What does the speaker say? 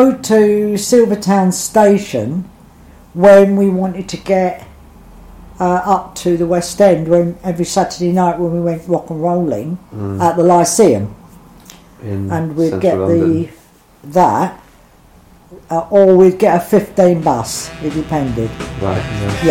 Go to Silvertown Station when we wanted to get up to the West End, when every Saturday night when we went rock and rolling at the Lyceum, and we'd get that, or we'd get a 15 bus. It depended. Right.